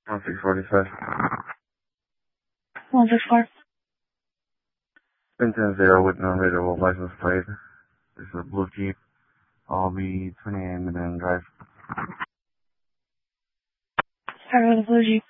1645. 164. 10-0 with non-readable license plate. This is a blue Jeep. I'll be 28 Midland Drive. Started with a blue Jeep.